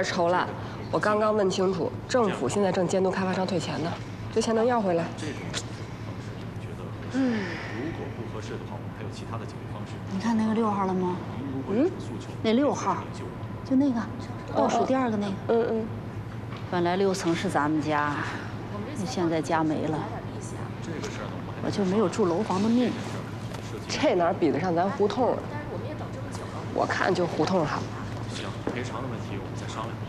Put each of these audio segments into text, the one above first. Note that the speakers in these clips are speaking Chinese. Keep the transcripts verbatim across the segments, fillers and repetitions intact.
着愁了。我刚刚问清楚，政府现在正监督开发商退钱呢，这钱能要回来。 这种方式，你觉得？嗯，如果不合适的话，我们还有其他的解决方式。 你看那个六号了吗？ 嗯， 那六号，就那个倒数第二个那个。 嗯嗯。 本来六层是咱们家，那现在家没了，我就没有住楼房的命。 这哪比得上咱胡同啊？我看就胡同好。 行，赔偿的问题我们再商量。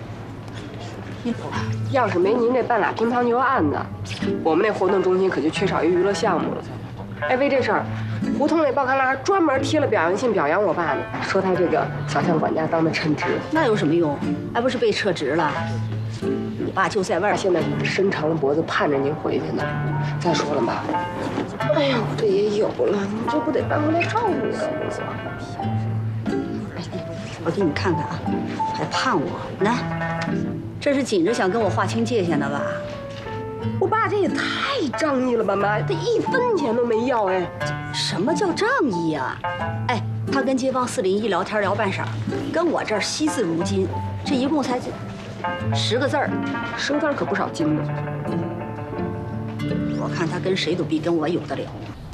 要是没您这半拉乒乓球案子，我们那活动中心可就缺少一娱乐项目了。哎，为这事儿，胡同那报刊栏专门贴了表扬信表扬我爸呢，说他这个小项管家当的称职。 那有什么用？还不是被撤职了？你爸就在外他现在伸长了脖子盼着您回去呢。再说了嘛，哎呀，我这也有了，你这不得搬回来照顾我？ 我给你看看啊，还盼我？来，这是紧着想跟我划清界限的吧？ 我爸这也太仗义了吧，妈，他一分钱都没要哎。 什么叫仗义呀？哎，他跟街坊四邻一聊天聊半晌，跟我这儿惜字如金，这一共才十个字儿， 十个字可不少金呢。 我看他跟谁都比跟我有得了。